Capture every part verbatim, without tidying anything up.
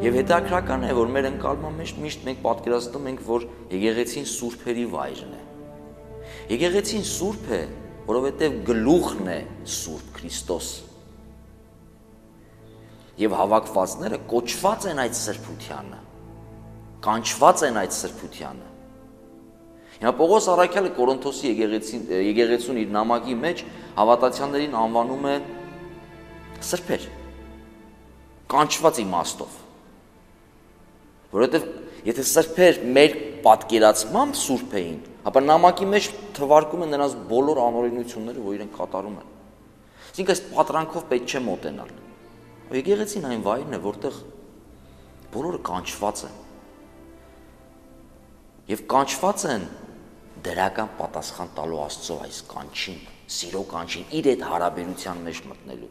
Եվ հետաքրական է, որ մեր ընկալման մեջ միշտ մենք պատկերացնում ենք, որ եկեղեցին սուրբերի վայրն է։ Եկեղեցին սուրբ է, որովհետև գլուխն է Սուրբ Քրիստոս։ Եվ հավաքվածները կոչված են այդ սրբությանը, կանչված են այդ սրբությանը։ Հիմա Պողոս առաքյալը Կորինթոսի եկեղեցուն իր նամակի մեջ հավատացյալներին անվանում է սրբեր, կանչված իմաստով։ Որովհետև եթե սրբեր մեր պատկերացմամբ սուրբ էին, ապա նամակի մեջ թվարկում են նրանց բոլոր անօրինությունները, որ իրենք կատարում են։ Այսինքն այս պատրանքով պետք չէ մոտենալ։ Եկեղեցին այն վայրն է, որտեղ բոլորը կանչված են։ Եվ կանչված են դրական պատասխան տալու Աստծո այս կանչին, սիրո կանչին, իր այդ հարաբերության մեջ մտնելու։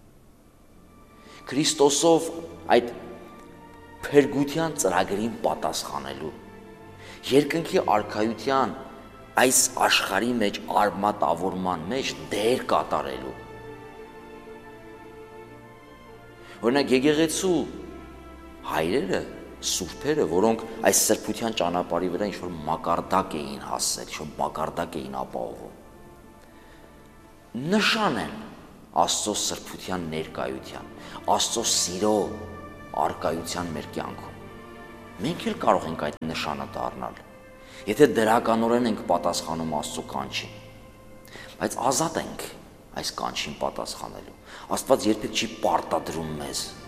Քրիստոսով այդ փրկության ծրագրին պատասխանելու, երկնքի արքայության այս աշխարհի մեջ արմատավորման մեջ դեր կատարելու։ Օրինակ եկեղեցու հայրերը, սուրբերը, որոնք այս սրբության ճանապարհի վրա ինչ-որ մակարդակ էին հասել, ինչ-որ մակարդակ էին ապահովում, նշան են Աստծո սրբության ներկայության, Աստծո սիրո արկայության մեր կյանքում։ Մենք էլ կարող ենք այդ նշանը դառնալ, եթե դրականորեն ենք պատասխանում Աստծո կանչին, բայց ազատ ենք այս կանչին պատասխանելու։ Աստված երբեք չի պարտադրում մեզ